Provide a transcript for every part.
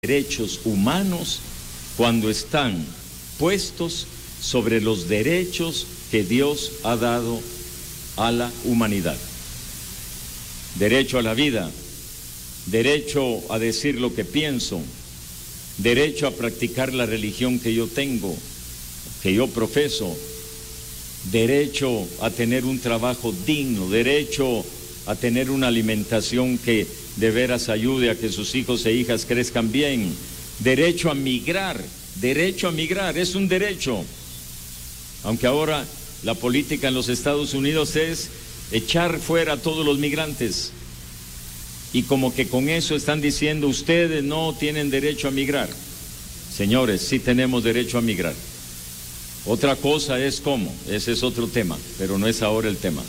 derechos humanos cuando están puestos sobre los derechos que Dios ha dado a la humanidad. Derecho a la vida, derecho a decir lo que pienso, derecho a practicar la religión que yo tengo, que yo profeso, derecho a tener un trabajo digno, derecho a tener una alimentación que de veras ayude a que sus hijos e hijas crezcan bien, derecho a migrar, es un derecho. Aunque ahora la política en los Estados Unidos es echar fuera a todos los migrantes, y como que con eso están diciendo ustedes no tienen derecho a migrar. Señores, sí tenemos derecho a migrar. Otra cosa es cómo, ese es otro tema, pero no es ahora el tema.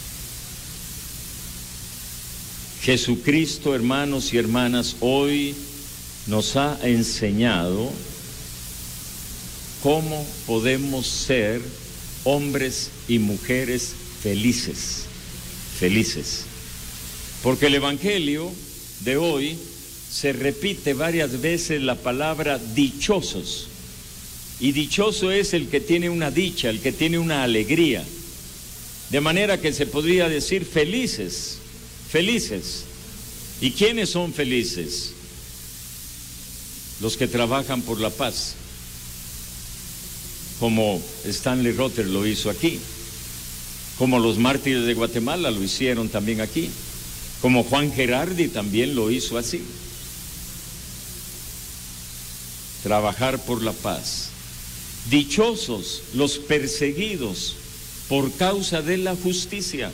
Jesucristo, hermanos y hermanas, hoy nos ha enseñado cómo podemos ser hombres y mujeres felices, felices. Porque el Evangelio de hoy se repite varias veces la palabra dichosos. Y dichoso es el que tiene una dicha, el que tiene una alegría. De manera que se podría decir felices, felices. ¿Y quiénes son felices? Los que trabajan por la paz, como Stanley Rother lo hizo aquí, como los mártires de Guatemala lo hicieron también aquí, como Juan Gerardi también lo hizo así. Trabajar por la paz. Dichosos los perseguidos por causa de la justicia.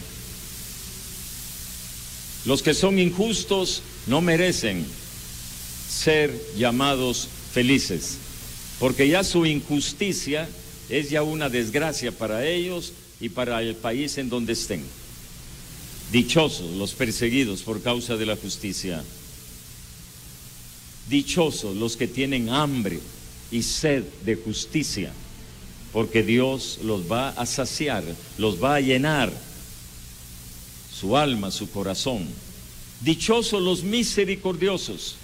Los que son injustos no merecen ser llamados felices, porque ya su injusticia es ya una desgracia para ellos y para el país en donde estén. Dichosos los perseguidos por causa de la justicia. Dichosos los que tienen hambre y sed de justicia, porque Dios los va a saciar, los va a llenar su alma, su corazón. Dichosos los misericordiosos.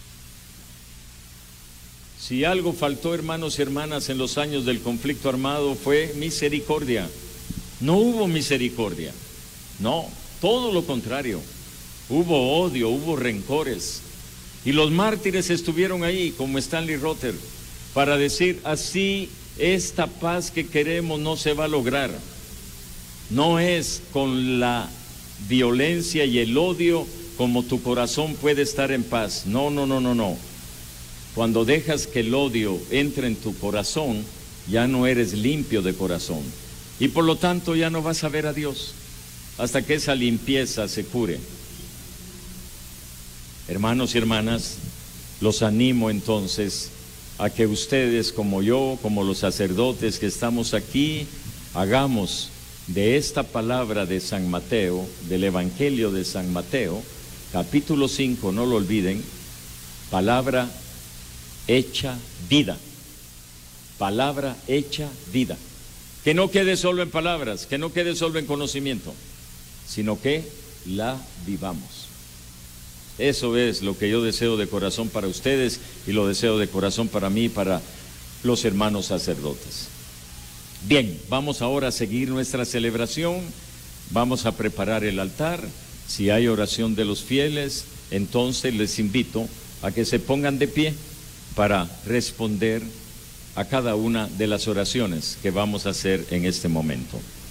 Si algo faltó, hermanos y hermanas, en los años del conflicto armado fue misericordia. No hubo misericordia, no, todo lo contrario. Hubo odio, hubo rencores. Y los mártires estuvieron ahí, como Stanley Rother, para decir, así esta paz que queremos no se va a lograr. No es con la violencia y el odio como tu corazón puede estar en paz. No, no, no, no, no. Cuando dejas que el odio entre en tu corazón, ya no eres limpio de corazón. Y por lo tanto ya no vas a ver a Dios hasta que esa limpieza se cure. Hermanos y hermanas, los animo entonces a que ustedes, como yo, como los sacerdotes que estamos aquí, hagamos de esta palabra de San Mateo, del Evangelio de San Mateo, capítulo 5, no lo olviden, palabra hecha vida, palabra hecha vida. Que no quede solo en palabras, que no quede solo en conocimiento, sino que la vivamos. Eso es lo que yo deseo de corazón para ustedes y lo deseo de corazón para mí y para los hermanos sacerdotes. Bien, vamos ahora a seguir nuestra celebración, vamos a preparar el altar. Si hay oración de los fieles, entonces les invito a que se pongan de pie para responder a cada una de las oraciones que vamos a hacer en este momento.